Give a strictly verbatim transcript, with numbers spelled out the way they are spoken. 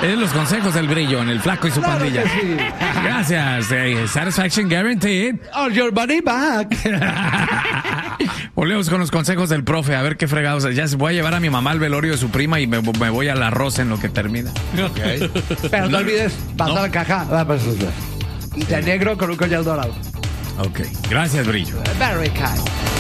Es los consejos del Brillo en el Flaco y su Claro pandilla. que sí. Gracias. eh, satisfaction guaranteed. All your money back. Volvemos con los consejos del profe. A ver qué fregados. Ya se voy a llevar a mi mamá al velorio de su prima y me, me voy al arroz en lo que termina. Okay. Pero no olvides pasar No. la caja. Ah, pues, de negro con un collar dorado. Ok. Gracias, Brillo. Very kind.